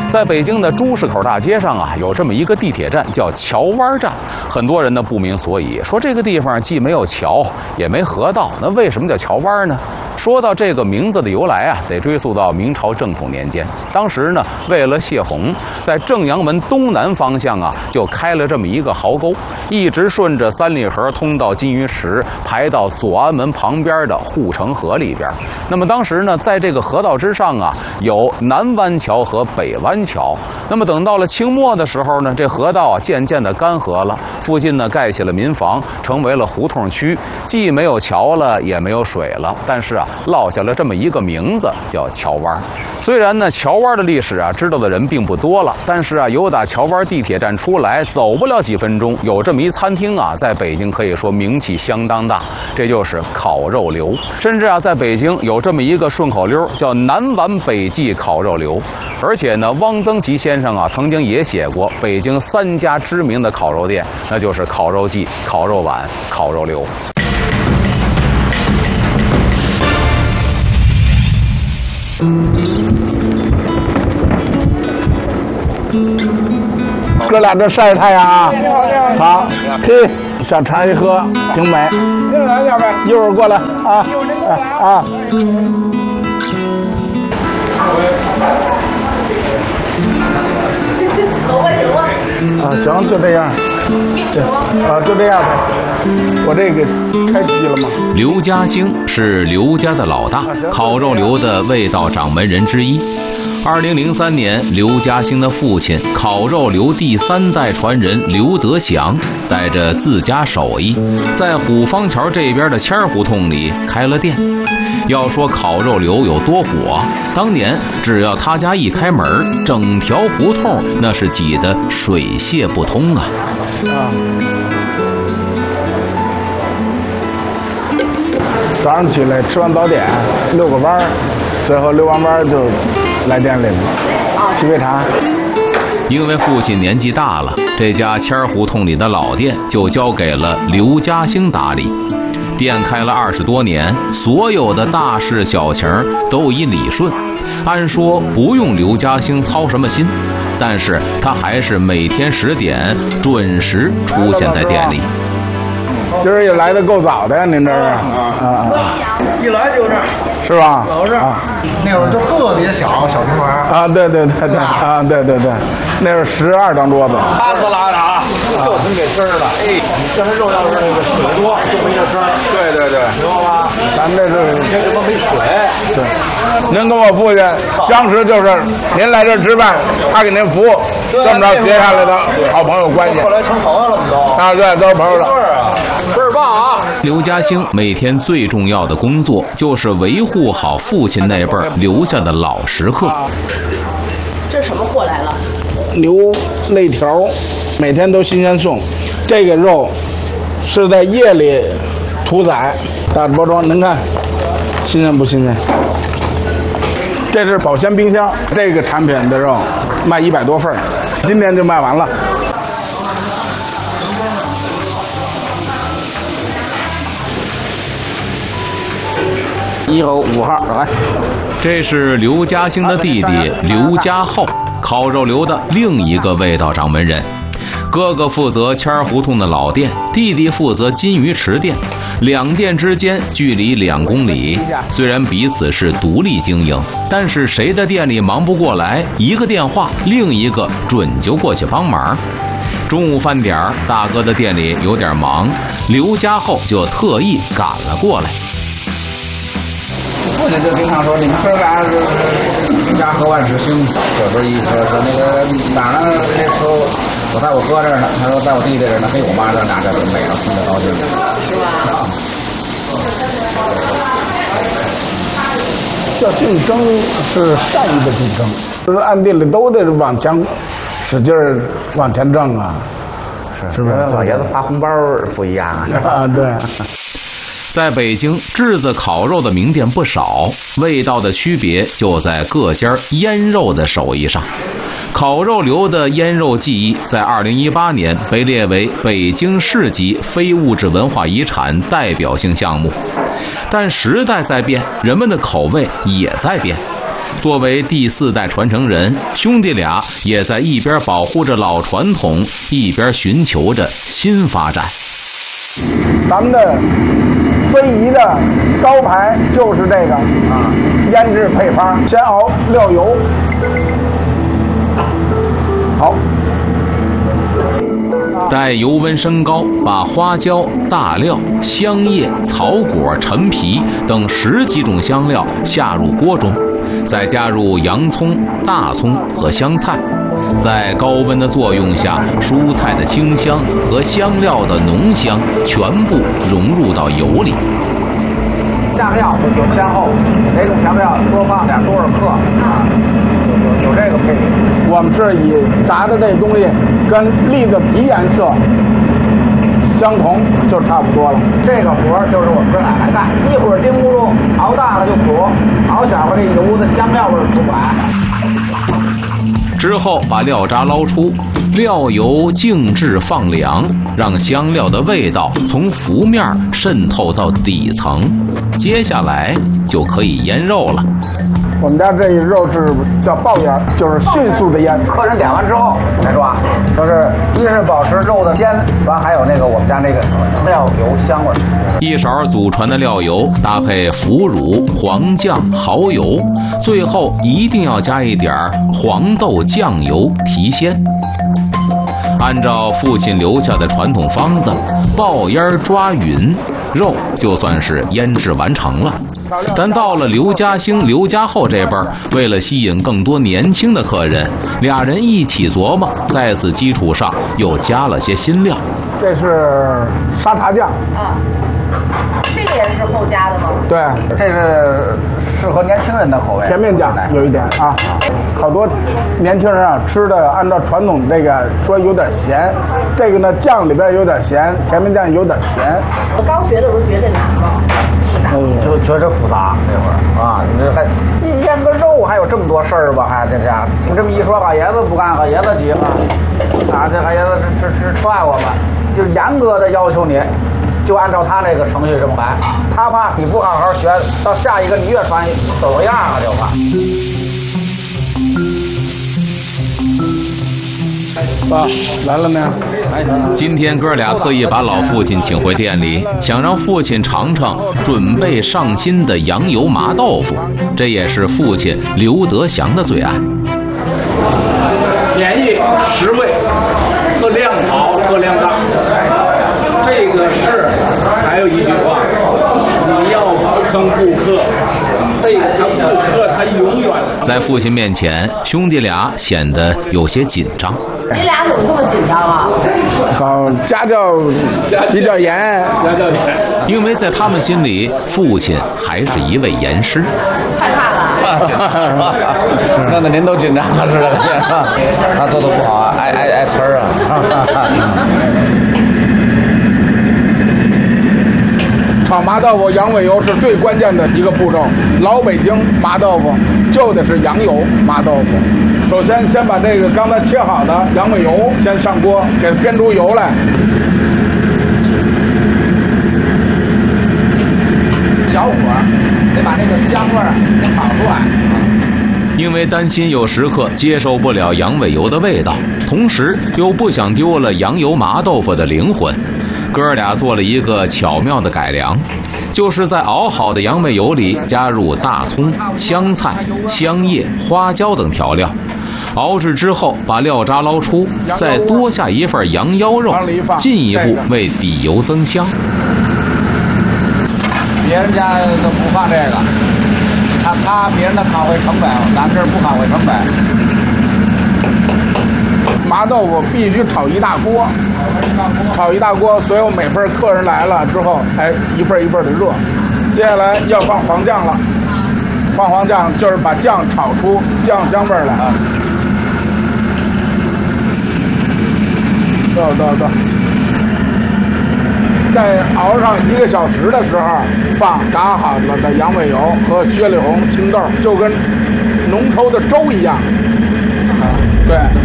在北京的朱市口大街上啊，有这么一个地铁站叫桥湾站，很多人呢不明所以，说这个地方既没有桥，也没河道，那为什么叫桥湾呢？说到这个名字的由来啊，得追溯到明朝正统年间。当时呢，为了泄洪，在正阳门东南方向啊，就开了这么一个壕沟，一直顺着三里河通到金鱼池，排到左安门旁边的护城河里边。那么当时呢，在这个河道之上啊，有南湾桥和北湾桥。那么等到了清末的时候呢，这河道啊渐渐的干涸了，附近呢盖起了民房，成为了胡同区，既没有桥了，也没有水了，但是啊，落下了这么一个名字，叫桥湾。虽然呢，桥湾的历史啊，知道的人并不多了，但是啊，由打桥湾地铁站出来，走不了几分钟，有这么一餐厅啊，在北京可以说名气相当大，这就是烤肉刘。甚至啊，在北京有这么一个顺口溜，叫南皖北记烤肉刘。而且呢，汪曾祺先生啊，曾经也写过北京3家知名的烤肉店，那就是烤肉记、烤肉碗、烤肉刘。 哥俩这晒太阳啊，好，嘿，小茶一喝挺美。一会儿过来啊啊！啊，行，就这样，就这样吧。我这个开机了吗？ 刘家兴是刘家的老大，烤肉刘的味道掌门人之一。2003年，刘家兴的父亲烤肉刘第3代传人刘德祥带着自家手艺，在虎坊桥这边的谦胡同里开了店。要说烤肉刘有多火，当年只要他家一开门，整条胡同那是挤得水泄不通啊！ 早上起来吃完早点，遛个弯儿，随后遛完弯就来店里了，沏杯茶。 因为父亲年纪大了，这家谦胡同里的老店就交给了刘家兴打理。店开了20多年，所有的大事小情都已理顺，按说不用刘家兴操什么心，但是他还是每天10点准时出现在店里。 今儿也来得够早的呀，您这是一来就是， 是吧？ 老是那会儿就特别小平房啊，对对，那是12张桌子， 拉丝拉的啊，就挺给声的。哎，这是肉要是那个水多，就没这声。对，明白吗？ 咱这是这都没水。 对，您跟我父亲相识就是您来这儿吃饭，他给您服务，这么着结下来的好朋友关系。 后来成朋友了， 啊，对，都是朋友了。 对啊，倍儿棒啊！ 刘家兴每天最重要的工作就是维护好父亲那辈儿留下的老食客。 这什么货来了？ 牛肋条，每天都新鲜送。这个肉是在夜里屠宰，大包装，您看新鲜不新鲜？这是保鲜冰箱，这个产品的肉卖100多份，今天就卖完了。1号5号来， 这是刘家兴的弟弟刘家厚，烤肉刘的另一个味道掌门人。哥哥负责谦胡同的老店，弟弟负责金鱼池店，两店之间距离2公里。虽然彼此是独立经营，但是谁的店里忙不过来，一个电话，另一个准就过去帮忙。中午饭点儿，大哥的店里有点忙，刘家厚就特意赶了过来。 父亲就经常说：“你们哥俩您家和万事兴。”有时候一说那个哪呢？那时候我在我哥这儿呢，他说在我弟弟这儿呢，还有我妈这儿拿着美了，听着高兴。是吧？叫竞争是善意的竞争，就是暗地里都得往前使劲儿往前挣啊，是不是？ 老爷子发红包不一样啊！ 啊，对。 在北京，炙子烤肉的名店不少，味道的区别就在各家腌肉的手艺上。烤肉刘的腌肉技艺在2018年被列为北京市级非物质文化遗产代表性项目。但时代在变，人们的口味也在变。 作为第4代传承人，兄弟俩也在一边保护着老传统，一边寻求着新发展。 咱们的非遗的招牌就是这个腌制配方，先熬料油。好。 待油温升高，把花椒、大料、香叶、草果、陈皮等10几种香料下入锅中，再加入洋葱、大葱和香菜，在高温的作用下，蔬菜的清香和香料的浓香全部融入到油里。 香料有先后，哪种香料多放点多少克有这个配比。 我们是以炸的这东西跟栗子皮颜色相同就差不多了。 这个活就是我们哥俩来干，一会儿盯不住，熬大了就苦，熬小了这油的香料味出不来。 之后把料渣捞出，料油静置放凉，让香料的味道从浮面渗透到底层。接下来就可以腌肉了。 我们家这肉是叫爆腌，就是迅速的腌。 客人点完之后才抓，就是一是保持肉的鲜，完还有那个我们家那个料油香味。 一勺祖传的料油搭配腐乳、黄酱、蚝油，最后一定要加一点黄豆酱油提鲜。按照父亲留下的传统方子，爆烟抓匀，肉就算是腌制完成了。但到了刘家兴、刘家后这辈儿，为了吸引更多年轻的客人，俩人一起琢磨，在此基础上又加了些新料。 这是沙茶酱啊，这个也是后加的吗？ 对， 这是适合年轻人的口味， 甜面酱有一点啊。好多年轻人啊吃的按照传统这个说有点咸，这个呢酱里边有点咸，甜面酱有点甜。 我刚学的时候觉得难吗？ 就觉着复杂那会儿啊，你这还一腌个肉还有这么多事儿吧？还这样，听这么一说，老爷子不干，老爷子急了啊！这老爷子这踹我们，就是严格的要求你，就按照他这个程序这么来。他怕你不好好学，到下一个你越传走个样了就怕。 啊，来了没有？ 今天哥俩特意把老父亲请回店里，想让父亲尝尝准备上新的羊油麻豆腐，这也是父亲刘德祥的最爱。 便宜实惠，和量好和量大，这个是还有一句话，你要不坑顾客，这个顾客他永远。 在父亲面前，兄弟俩显得有些紧张。 你俩怎么这么紧张啊？ 好，家教比较严， 家教严。 因为在他们心里，父亲还是一位严师。 害怕了？ 弄得您都紧张了似的。他做的不好，挨呲儿啊。 炒麻豆腐羊尾油是最关键的一个步骤。老北京麻豆腐就得是羊油麻豆腐。首先，先把这个刚才切好的羊尾油先上锅，给它煸出油来。 小火得把这个香味儿给炒出来。 因为担心有食客接受不了羊尾油的味道，同时又不想丢了羊油麻豆腐的灵魂，哥俩做了一个巧妙的改良，就是在熬好的羊尾油里加入大葱、香菜、香叶、花椒等调料，熬制之后把料渣捞出，再多下一份羊腰肉，进一步为底油增香。 别人家都不放这个，他别人的考虑成本，咱们这儿不考虑成本。 麻豆腐必须炒一大锅，炒一大锅，所有每份客人来了之后，哎，一份一份的热。接下来要放黄酱了，放黄酱就是把酱炒出酱香味来啊。走。在熬上1个小时的时候，放炸好了的羊尾油和雪里红、青豆，就跟浓稠的粥一样。对。